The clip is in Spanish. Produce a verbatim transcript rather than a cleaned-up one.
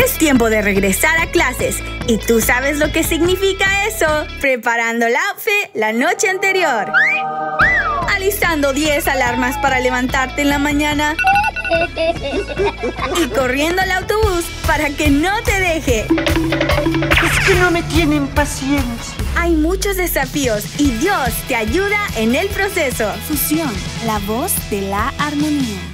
Es tiempo de regresar a clases. ¿Y tú sabes lo que significa eso? Preparando el outfit la noche anterior. Alistando diez alarmas para levantarte en la mañana. Y corriendo al autobús para que no te deje. Es que no me tienen paciencia. Hay muchos desafíos y Dios te ayuda en el proceso. Fusión, la voz de la armonía.